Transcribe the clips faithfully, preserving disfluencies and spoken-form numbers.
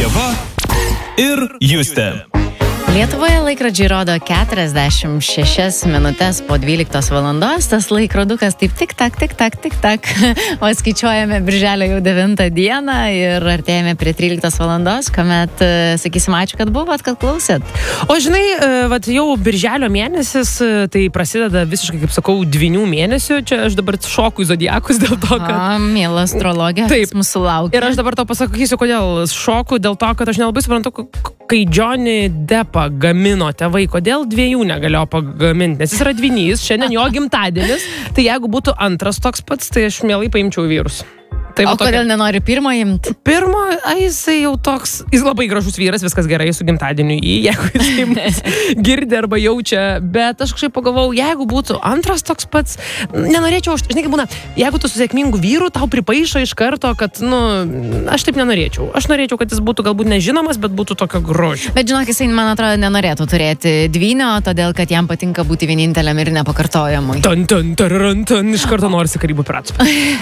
Ieva ir Justė. Lietuvoje laikrodžiai rodo keturiasdešimt šešias minutės po dvyliktos valandos. Tas laikrodukas taip tik tak, tik tak, tik tak. O skaičiuojame birželio jau devintą dieną ir artėjame prie tryliktos valandos, kuomet sakysim ačiū, kad buvot, kad klausėt. O žinai, vat jau birželio mėnesis, tai prasideda visiškai, kaip sakau, dvynių mėnesių. Čia aš dabar šoku į zodiakus dėl to, kad... A, miela astrologė, taip mūsų laukia. Ir aš dabar to pasakysiu, kodėl šoku, dėl to, kad aš nelabai suprantu, kai Johnny Deppą gamino tėvai, kodėl dviejų negalėjo pagaminti, nes jis yra dvynys, šiandien jo gimtadienis, tai jeigu būtų antras toks pats, tai aš mielai paimčiau vyrus. Tai o tokia... kodėl nenori pirmo imti? Pirmo, a, jisai jau toks, jis labai gražus vyras, viskas gerai su gimtadieniu į, jeigu jisai mus girdi arba jaučia, bet aš kažkaip pagalvojau, jeigu būtų antras toks pats, nenorėčiau, žinai, kaip būna, jeigu tu su sėkmingu vyru, tau pripaišo iš karto, kad, nu, aš taip nenorėčiau. Aš norėčiau, kad jis būtų galbūt nežinomas, bet būtų tokio grožio. Bet žinok, jisai, man atrodo, nenorėtų turėti dvynio, todėl, kad jam patinka būti vieninteliam ir nepakartojamui. Tan, tan, taran, tan, iš karto norisi Karibų piratus.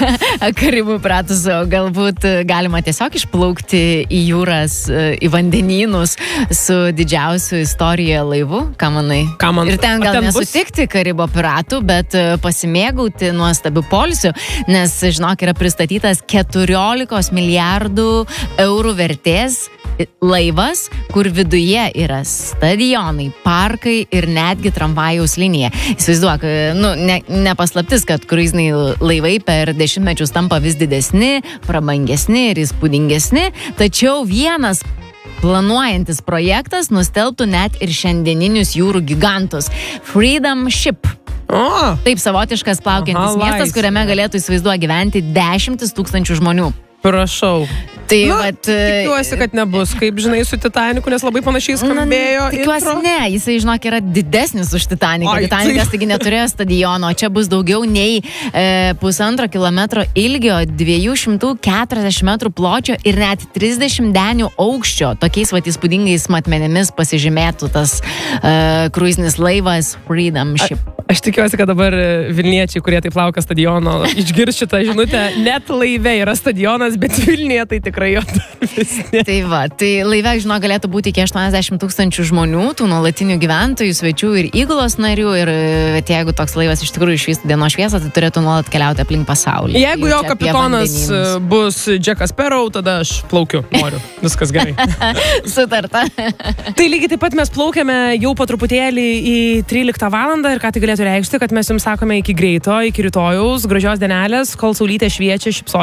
Karibų piratus. Galbūt galima tiesiog išplaukti į jūras, į vandenynus su didžiausiu istorijoje laivu, ką manai? Ką man... Ir ten gal ten nesutikti bus... Karibo piratų, bet pasimėgauti nuostabiu polisiu, nes, žinok, yra pristatytas keturiolikos milijardų eurų vertės laivas, kur viduje yra stadionai, parkai ir netgi tramvajaus linija. Įsivaizduok, nu, ne, ne paslaptis, kad kruiziniai laivai per dešimtmečius tampa vis didesni, prabangesni ir įspūdingesni, tačiau vienas planuojantis projektas nustelbtų net ir šiandieninius jūrų gigantus. Freedom Ship. O. Taip savotiškas plaukiantis Aha, miestas, kuriame galėtų įsivaizduoti gyventi dešimtis tūkstančių žmonių. Prašau. Tai Na, vat, tikiuosi, kad nebus, kaip žinai, su Titaniku, nes labai panašiai skambėjo. Na, tikiuosi ne, jisai, žinok, yra didesnis už Titaniką. Ai, Titanikas tai... taigi neturėjo stadiono, čia bus daugiau nei e, pusantro kilometro ilgio, dviejų šimtų keturiasdešimt metrų pločio ir net trisdešimt denių aukščio. Tokiais vat įspūdingais matmenimis pasižymėtų tas e, kruizinis laivas Freedom Ship. A, aš tikiuosi, kad dabar Vilniečiai, kurie taip laukia stadiono, išgirs šitą žinutę. Net laive yra stadionas, bet Vilniuje tai tikrai jo vis ne. Tai va, tai laive, žinau, galėtų būti iki aštuoniasdešimt tūkstančių žmonių, tų nuolatinių gyventojų, svečių ir įgulos narių. Ir jeigu toks laivas iš tikrųjų išvystų dienos šviesą, tai turėtų nuolat keliauti aplink pasaulį. Jeigu jo kapitonas bus Jackas Sparrow, tada aš plaukiu, noriu. Viskas gerai. Sutarta. Tai lygiai taip pat mes plaukiame jau po truputėlį į tryliktą valandą ir ką tai galėtų reikšti, kad mes jums sakome iki greito, iki rytojaus, gražios dienelės, kol saulytė šviečia, šypsokitės.